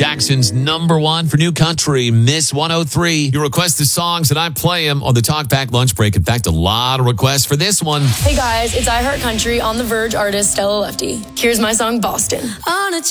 Jackson's #1 for new country, Miss 103. You request the songs and I play them on the Talkback Lunch Break. In fact, a lot of requests for this one. Hey guys, it's I Heart Country on the Verge artist Stella Lefty. Here's my song, Boston. On a